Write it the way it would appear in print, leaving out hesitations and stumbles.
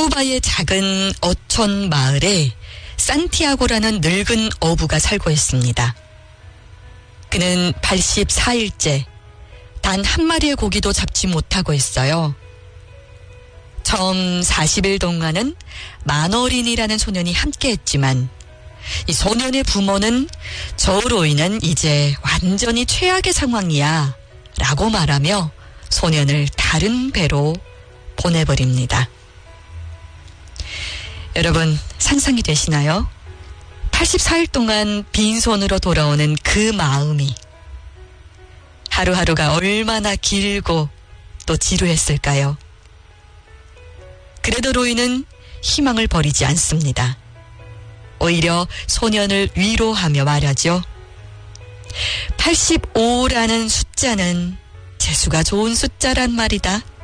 쿠바의 작은 어촌 마을에 산티아고라는 늙은 어부가 살고 있습니다. 그는 84일째 단 한 마리의 고기도 잡지 못하고 있어요. 처음 40일 동안은 마너린이라는 소년이 함께했지만 이 소년의 부모는 저로 인한 이제 완전히 최악의 상황이야 라고 말하며 소년을 다른 배로 보내버립니다. 여러분 상상이 되시나요? 84일 동안 빈손으로 돌아오는 그 마음이 하루하루가 얼마나 길고 또 지루했을까요? 그래도 로이는 희망을 버리지 않습니다. 오히려 소년을 위로하며 말하죠. 85라는 숫자는 재수가 좋은 숫자란 말이다.